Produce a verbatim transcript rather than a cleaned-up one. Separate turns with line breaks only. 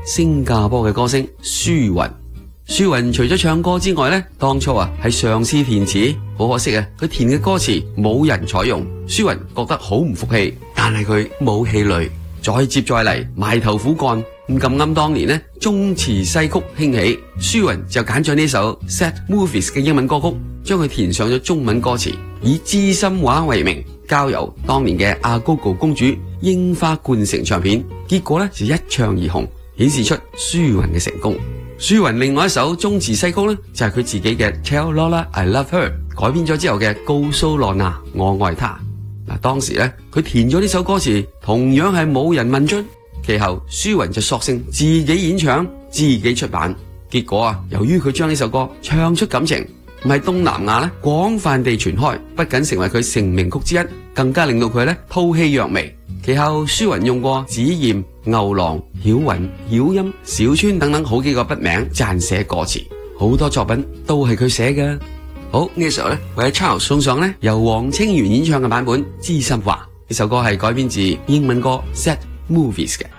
新加坡嘅歌星舒雲。舒雲除咗唱歌之外呢，當初啊係嘗試填詞，好可惜啊，佢填嘅歌詞冇人採用。舒雲覺得好唔服氣，但係佢冇氣餒，再接再厲，埋頭苦幹。咁咁啱當年呢，中詞西曲興起，舒雲就揀咗呢首 Sad Movies 嘅英文歌曲，將佢填上咗中文歌詞，以知心話為名，交由當年嘅阿高高公主櫻花灌成唱片，結果呢就一唱而紅，顯示出舒雲嘅成功。舒雲另外一首中詞西曲呢，就係佢自己嘅 Tell Lola I Love Her 改編咗之後嘅告訴羅娜我愛她。嗱，當時呢，佢填咗呢首歌詞，同樣係冇人問津。其後舒雲就索性自己演唱，自己出版。結果啊，由於佢將呢首歌唱出感情，唔係東南亞咧廣泛地傳開，不僅成為佢成名曲之一，更加令到佢咧吐氣揚眉。其後舒雲用過紫焰、牛郎、曉韻、曉音、小川等等好幾個筆名撰寫歌詞，好多作品都係佢寫嘅。好，呢個時候咧，為 Charles 送上咧由黃清源演唱嘅版本《知心話》。呢首歌係改編自英文歌《Sad Movies》嘅。